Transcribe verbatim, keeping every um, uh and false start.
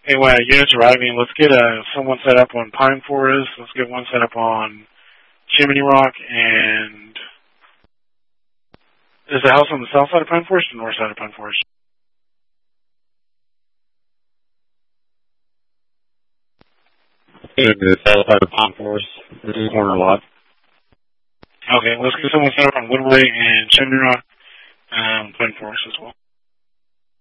Hey, when units arriving, let's get uh, someone set up on Pine Forest. Let's get one set up on Chimney Rock. And is the house on the south side of Pine Forest or north side of Pine Forest? In the south side of Pine Forest. This is corner lot. Okay, let's get someone set up on Woodway and Chimney Rock, um, Pine Forest as well.